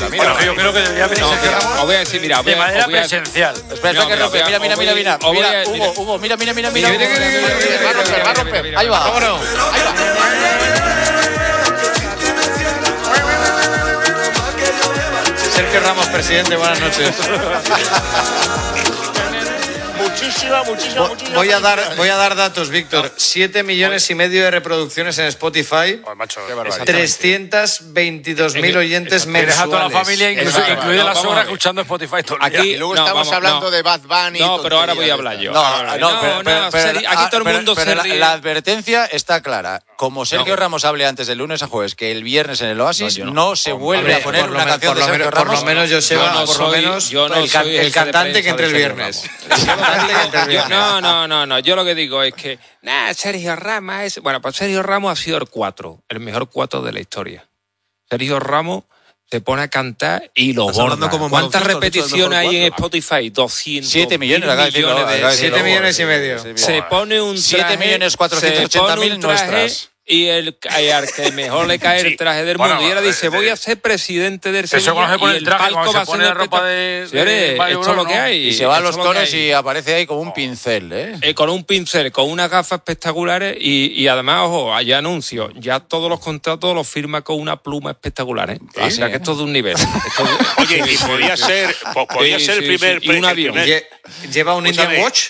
ahora. Mira, yo creo que debería venir Sergio Ramos. Os voy a decir, mira, de manera presencial. Espera, que rompe. Mira. Hugo, mira. Va a romper. Ahí va. Sergio Ramos, presidente, buenas noches. Muchísima. Voy a dar datos, Víctor. 7,5 millones de reproducciones en Spotify. Qué barbaridad. 322.000 oyentes mensuales. Tienes a toda la familia, incluida la suegra, escuchando Spotify todo el día. Y luego estamos hablando de Bad Bunny. No, pero ahora voy a hablar yo. Pero Aquí todo el mundo se ríe. la advertencia está clara. Como Sergio Ramos hable antes de lunes a jueves que el viernes en el Oasis, no se vuelve a poner una canción de Sergio Ramos. Por lo menos, Joseba, el cantante que entre el viernes. No. Yo lo que digo es que, Sergio Ramos es... Bueno, pues Sergio Ramos ha sido el mejor 4 de la historia. Sergio Ramos se pone a cantar y lo borda. ¿Cuántas repeticiones hay en Spotify? 200. 7 millones. 7,5 millones. Se pone un traje... 7.480.000 nuestras. Y al que mejor le cae el traje del mundo. Y ahora dice, voy a ser presidente del Sevilla. Eso cuando se pone y el traje, palco va a ser la ropa de esto es lo que hay. Y se va a los coros y aparece ahí como un pincel, con un pincel, con unas gafas espectaculares y además, ojo, hay anuncios. Ya todos los contratos los firma con una pluma espectacular, O sea que esto es de un nivel. Oye, y podría ser el primer... Y un avión. ¿Lleva un Indian Watch?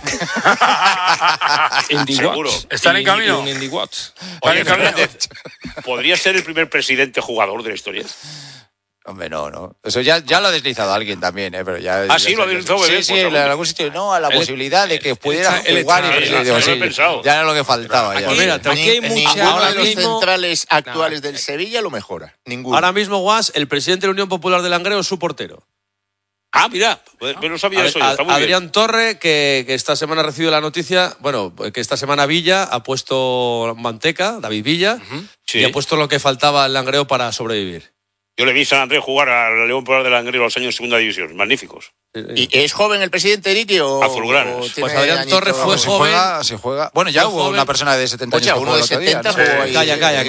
Seguro. ¿Están en camino? Un Indie Watch. Oye, ¿podría ser el primer presidente jugador de la historia? Hombre, no. Eso ya lo ha deslizado alguien también, pero ya... Sí, lo ha deslizado. Sí, en algún sitio. No, a la posibilidad de que pudiera jugar ya era lo que faltaba. Pues mira, aquí hay ninguno de los centrales actuales del Sevilla lo mejora. Ninguno. Ahora mismo, Guas, el presidente de la Unión Popular de Langreo es su portero. Mira, no sabía eso. Está muy Adrián bien. Torre, que esta semana ha recibido la noticia, que esta semana Villa ha puesto Manteca, David Villa, y ha puesto lo que faltaba al Langreo para sobrevivir. Yo le vi a San Andrés jugar al León Popular de Langreo los años de segunda división. Magníficos. ¿Y es joven el presidente Ricky o...? Azulgranas. Pues Adrián Torre fue joven. Se juega. Bueno, ya hubo una persona de 70 años. Uno de 70 jugó ahí.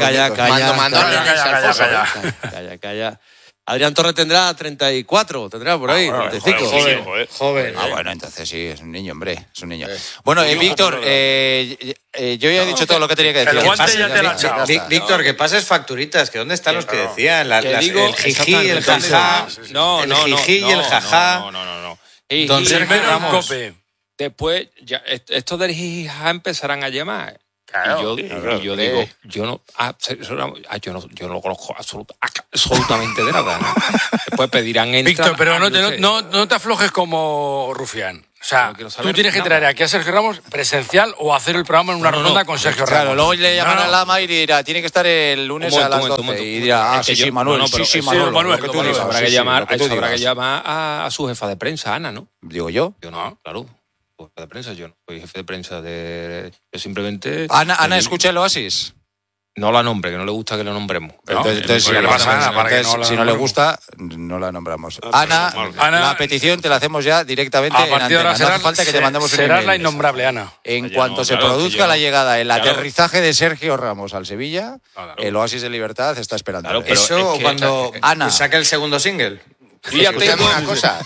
Calla. Adrián Torre tendrá 34, tendrá por ahí, 35. Joven. Bueno, entonces sí, es un niño, hombre. Es un niño. Bueno, Víctor, yo ya he dicho todo lo que tenía que decir. El guante ya te lo ha echado. Víctor, que pases facturitas, que ¿dónde están los que decían? El jiji, el jajá. El jiji y el jajá. No. Don Sergio Ramos. Después, ya, estos del jiji jajá empezarán a llamar. Claro, y yo digo, yo no lo conozco absolutamente de nada, ¿no? Después pedirán entrar. Víctor, pero no te aflojes como Rufián. O sea, tú tienes que traer aquí a Sergio Ramos presencial o hacer el programa en una ronda con Sergio Ramos. Claro, luego le llamará a Lama y dirá, tiene que estar el lunes a las 12. Y dirá, Manuel. Habrá que llamar a su jefa de prensa, Ana, ¿no? Digo yo. Yo no, claro. Jefe de prensa, yo no soy jefe de prensa yo simplemente... ¿Ana escucha el Oasis? No la nombre, que no le gusta que lo nombremos. Entonces, si no le gusta, no la nombramos. Ana, la petición te la hacemos ya directamente en antena. No hace falta que te mandemos un email. Será la innombrable, Ana. En cuanto se produzca la llegada, el aterrizaje de Sergio Ramos al Sevilla, el Oasis de Libertad está esperando. Eso cuando Ana saque el segundo single. Escúchame una cosa.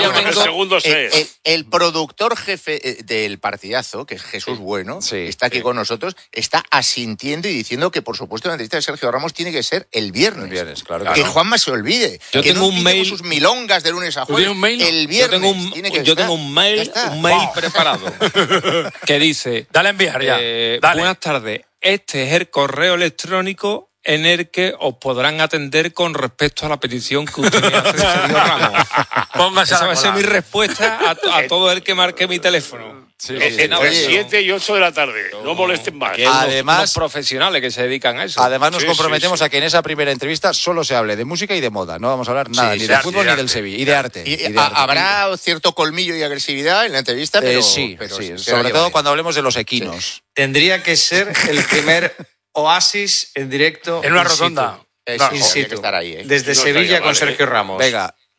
El productor jefe del partidazo, que es Jesús Bueno, que está aquí con nosotros, está asintiendo y diciendo que, por supuesto, la entrevista de Sergio Ramos tiene que ser el viernes. El viernes, claro. Que Juanma se olvide. Yo que tengo un mail. Sus milongas de lunes a jueves. El viernes. Yo tengo un mail preparado que dice: Dale a enviar ya. Buenas tardes. Este es el correo electrónico en el que os podrán atender con respecto a la petición que usted me hace de Sergio Ramos. Póngase Esa va a ser mi respuesta a todo el que marque mi teléfono. Entre 7 y 8 de la tarde. No molesten más. Además, los profesionales que se dedican a eso. Además, nos comprometemos a que en esa primera entrevista solo se hable de música y de moda. No vamos a hablar nada ni de fútbol ni del Sevilla. Y de arte. Habrá cierto colmillo y agresividad en la entrevista, pero... Sí. Sobre todo cuando hablemos de los equinos. Tendría que ser el primer Oasis en directo. En una rotonda. In situ. Desde Sevilla con Sergio Ramos. Venga.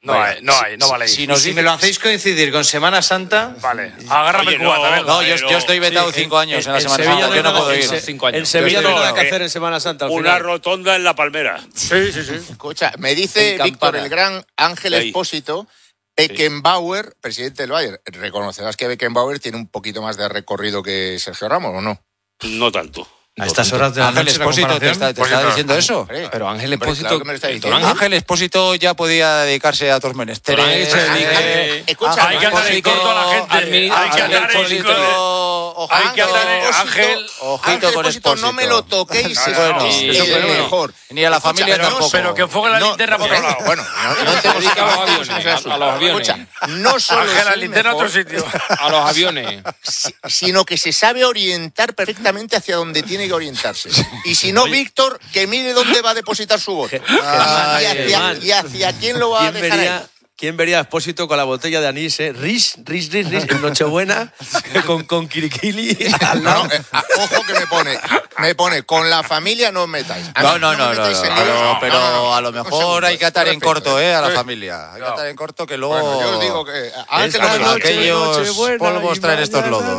No vale. Si me lo hacéis coincidir con Semana Santa... Vale, agárrame el cubata. No, yo estoy vetado 5 años en la Semana Santa. Yo no puedo ir. 5 años. En Sevilla no hay nada que hacer en Semana Santa. Una rotonda en La Palmera. Sí. Escucha, me dice Víctor, el gran Ángel Expósito, Beckenbauer, presidente del Bayern. Reconocerás que Beckenbauer tiene un poquito más de recorrido que Sergio Ramos, ¿o no? No tanto. A estas horas de la Ángel noche Expósito te está diciendo eso. Pero Ángel Expósito... Ángel Expósito ya podía dedicarse a otros menesteres. Escucha, hay que andar en corto a la gente. Hay que andar en corto. Ángel, ojito con Expósito. No me lo toquéis, es el mejor. Ni a la familia tampoco. Pero que enfoque la linterna por otro lado. Bueno, no te dedica a los aviones. Escucha, no solo Ángel, la linterna a otro sitio. A los aviones. Sino que se sabe orientar perfectamente hacia donde tiene que orientarse. Y si no, Víctor, que mire dónde va a depositar su voto. Y hacia quién lo va a dejar ahí. ¿Quién vería a Expósito con la botella de anís, Riz, en Nochebuena, con Kirikili al lado? Ojo que me pone, con la familia no os metáis. No, pero a lo mejor hay que atar en corto, a la familia. Hay que atar en corto que luego... Bueno, yo os digo que... aquellos polvos traen estos lodos.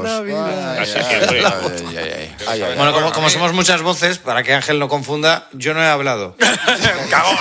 Bueno, como somos muchas voces, para que Ángel no confunda, yo no he hablado. Cagón.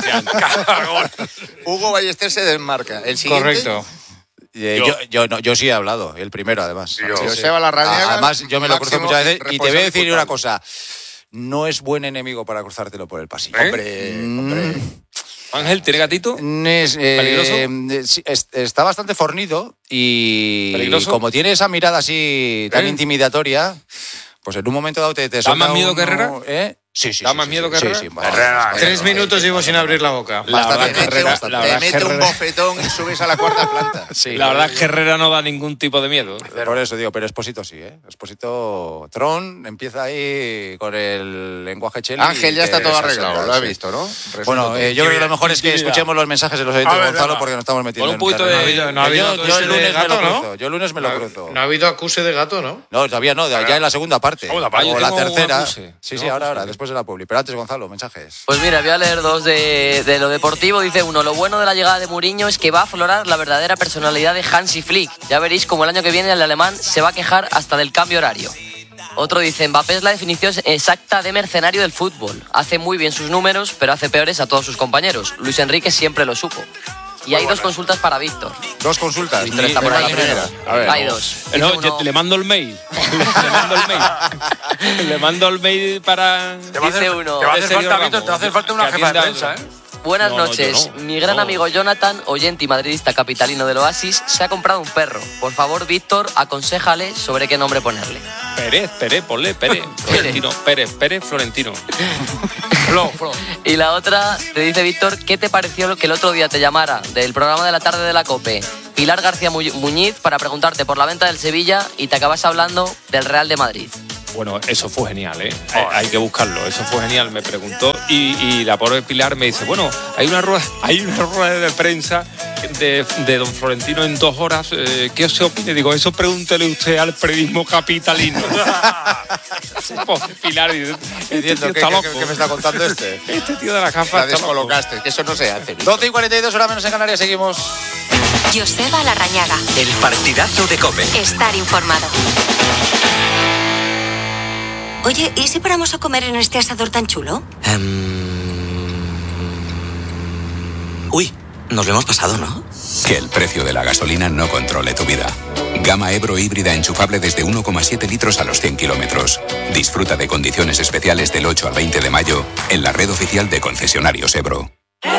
Hugo Ballester se desmarca. El siguiente... Correcto. Yo sí he hablado, el primero además. Joseba Larrañaga. Además, yo me lo cruzo muchas veces y te voy a decir una cosa. No es buen enemigo para cruzártelo por el pasillo. Hombre. Ángel, ¿tiene gatito? ¿Peligroso? Está bastante fornido y ¿peligroso? Como tiene esa mirada así tan intimidatoria, pues en un momento dado te ¿Da más miedo que Herrera? Sí. ¿Da más miedo que Herrera? Sí. 3 minutos llevo sin abrir la boca. Te mete un bofetón y subes a la 4ª planta. La verdad es que Herrera no da ningún tipo de miedo. Por eso digo, pero Expósito sí, Expósito Tron empieza ahí con el lenguaje cheli. Ángel ya está todo arreglado, lo he visto, ¿no? Bueno, yo creo que lo mejor es que escuchemos los mensajes de los oyentes de Gonzalo porque nos estamos metiendo un poquito de... Yo el lunes me lo cruzo. Yo el lunes me lo cruzo. No ha habido acuse de gato, ¿no? No, todavía no, ya en la segunda parte. O la tercera. Sí, ahora, después de la publi. Pero antes, Gonzalo, mensajes. Pues mira, voy a leer 2 de lo deportivo. Dice uno, lo bueno de la llegada de Mourinho es que va a aflorar la verdadera personalidad de Hansi Flick. Ya veréis como el año que viene el alemán se va a quejar hasta del cambio horario. Otro dice, Mbappé es la definición exacta de mercenario del fútbol. Hace muy bien sus números, pero hace peores a todos sus compañeros. Luis Enrique siempre lo supo. Y hay 2 consultas para Víctor. 2 consultas. Víctor está por ahí primero. Hay 2. Le mando el mail. Le mando el mail para... Dice uno... Te va a hacer falta, Víctor, te va a hacer falta una jefa de prensa, Buenas noches. Mi gran amigo Jonathan, oyente y madridista capitalino del Oasis, se ha comprado un perro. Por favor, Víctor, aconséjale sobre qué nombre ponerle. Pérez, ponle Pérez. Florentino. Flo. Y la otra, te dice Víctor, ¿qué te pareció que el otro día te llamara del programa de la tarde de la COPE Pilar García Muñiz para preguntarte por la venta del Sevilla y te acabas hablando del Real de Madrid? Bueno, eso fue genial, hay que buscarlo. Eso fue genial, me preguntó. Y la pobre Pilar me dice, bueno, hay una rueda de prensa de don Florentino en 2 horas. ¿Qué os opina? Digo, eso pregúntele usted al periodismo capitalino. Pilar diciendo ¿qué me está contando este? Este tío de la gafa. La descolocaste, que eso no se hace. 12:42, hora menos en Canarias, seguimos. Joseba Larrañaga. El partidazo de COPE. Estar informado. Oye, ¿y si paramos a comer en este asador tan chulo? Uy, nos lo hemos pasado, ¿no? Que el precio de la gasolina no controle tu vida. Gama Ebro híbrida enchufable desde 1,7 litros a los 100 kilómetros. Disfruta de condiciones especiales del 8 al 20 de mayo en la red oficial de concesionarios Ebro.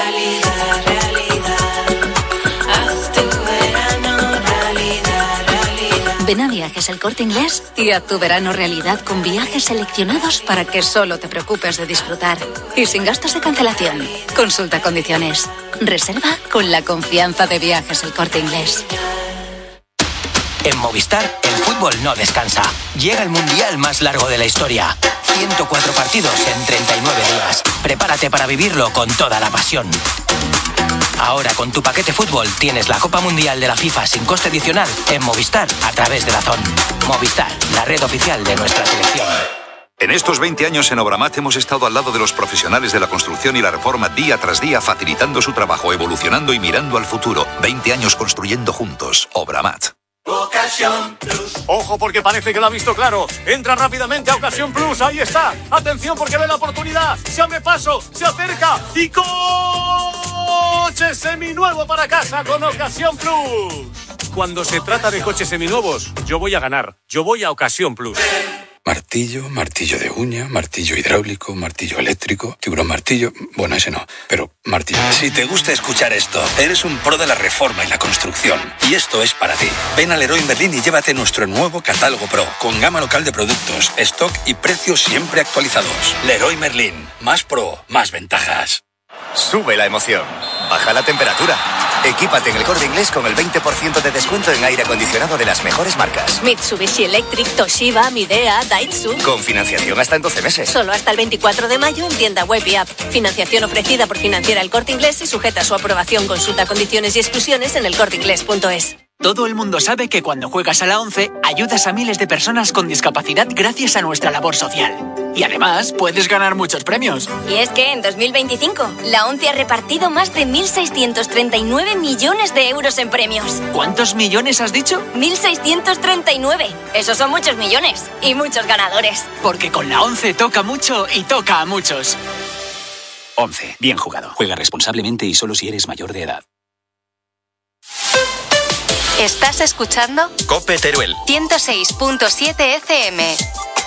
Ven a Viajes El Corte Inglés y haz tu verano realidad con viajes seleccionados para que solo te preocupes de disfrutar. Y sin gastos de cancelación. Consulta condiciones. Reserva con la confianza de Viajes El Corte Inglés. En Movistar, el fútbol no descansa. Llega el mundial más largo de la historia. 104 partidos en 39 días. Prepárate para vivirlo con toda la pasión. Ahora con tu paquete fútbol tienes la Copa Mundial de la FIFA sin coste adicional en Movistar a través de DAZN. Movistar, la red oficial de nuestra selección. En estos 20 años en Obramat hemos estado al lado de los profesionales de la construcción y la reforma día tras día, facilitando su trabajo, evolucionando y mirando al futuro. 20 años construyendo juntos. Obramat. Ocasión Plus. Ojo, porque parece que lo ha visto claro. Entra rápidamente a Ocasión Plus. Ahí está. Atención, porque ve la oportunidad. Se abre paso, se acerca y coche seminuevo para casa con Ocasión Plus. Cuando se trata de coches seminuevos, yo voy a ganar. Yo voy a Ocasión Plus. Martillo, martillo de uña, martillo hidráulico, martillo eléctrico, tiburón martillo... Bueno, ese no, pero martillo... Si te gusta escuchar esto, eres un pro de la reforma y la construcción. Y esto es para ti. Ven a Leroy Merlin y llévate nuestro nuevo catálogo Pro, con gama local de productos, stock y precios siempre actualizados. Leroy Merlin. Más pro, más ventajas. Sube la emoción. Baja la temperatura. Equípate en El Corte Inglés con el 20% de descuento en aire acondicionado de las mejores marcas. Mitsubishi Electric, Toshiba, Midea, Daitsu. Con financiación hasta en 12 meses. Solo hasta el 24 de mayo en tienda web y app. Financiación ofrecida por Financiera El Corte Inglés y sujeta a su aprobación. Consulta condiciones y exclusiones en elcorteinglés.es. Todo el mundo sabe que cuando juegas a la 11, ayudas a miles de personas con discapacidad gracias a nuestra labor social. Y además, puedes ganar muchos premios. Y es que en 2025, la 11 ha repartido más de 1.639 millones de euros en premios. ¿Cuántos millones has dicho? 1.639. Esos son muchos millones. Y muchos ganadores. Porque con la 11 toca mucho y toca a muchos. 11. Bien jugado. Juega responsablemente y solo si eres mayor de edad. ¿Estás escuchando? COPE Teruel 106.7 FM.